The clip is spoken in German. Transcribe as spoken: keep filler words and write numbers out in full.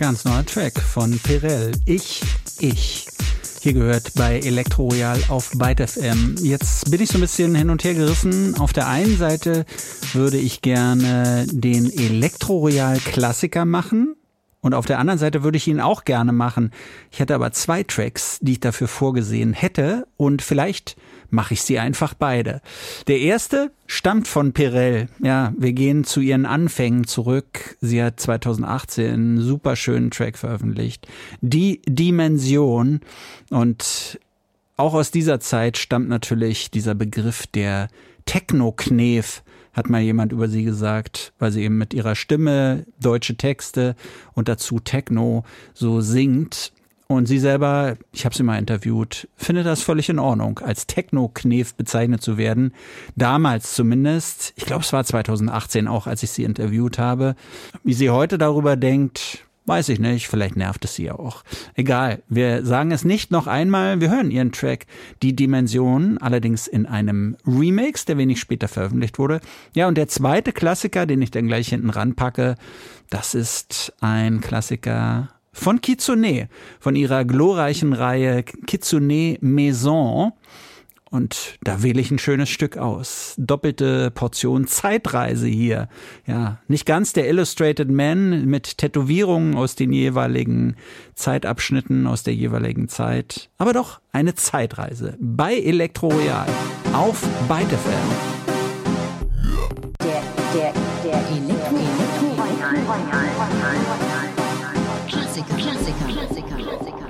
Ganz neuer Track von Perel. Ich, ich. Hier gehört bei Elektro Royal auf Byte F M. Jetzt bin ich so ein bisschen hin und her gerissen. Auf der einen Seite würde ich gerne den Elektro Royal Klassiker machen. Und auf der anderen Seite würde ich ihn auch gerne machen. Ich hätte aber zwei Tracks, die ich dafür vorgesehen hätte. Und vielleicht mache ich sie einfach beide. Der erste stammt von Perel. Ja, wir gehen zu ihren Anfängen zurück. Sie hat zweitausendachtzehn einen super schönen Track veröffentlicht. Die Dimension. Und auch aus dieser Zeit stammt natürlich dieser Begriff der Techno-Knef, hat mal jemand über sie gesagt, weil sie eben mit ihrer Stimme deutsche Texte und dazu Techno so singt. Und sie selber, ich habe sie mal interviewt, findet das völlig in Ordnung, als Techno-Knef bezeichnet zu werden. Damals zumindest, ich glaube es war zweitausendachtzehn auch, als ich sie interviewt habe. Wie sie heute darüber denkt, weiß ich nicht, vielleicht nervt es sie auch. Egal, wir sagen es nicht noch einmal, wir hören ihren Track Die Dimension, allerdings in einem Remix, der wenig später veröffentlicht wurde. Ja, und der zweite Klassiker, den ich dann gleich hinten ranpacke, das ist ein Klassiker von Kitsune, von ihrer glorreichen Reihe Kitsune Maison. Und da wähle ich ein schönes Stück aus. Doppelte Portion Zeitreise hier. Ja, nicht ganz der Illustrated Man mit Tätowierungen aus den jeweiligen Zeitabschnitten, aus der jeweiligen Zeit. Aber doch eine Zeitreise bei Elektro Royal auf Byte F M. Der, der, der Elektro, Elektro Royal. Klassiker, Klassiker, Klassiker, Klassiker.